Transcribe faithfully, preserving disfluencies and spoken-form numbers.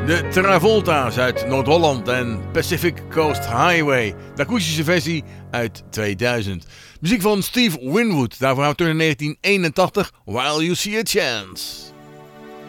De Travolta's uit Noord-Holland en Pacific Coast Highway. De akoestische versie uit tweeduizend. Muziek van Steve Winwood. Daarvoor hebben we toen in negentien eenentachtig While You See a Chance.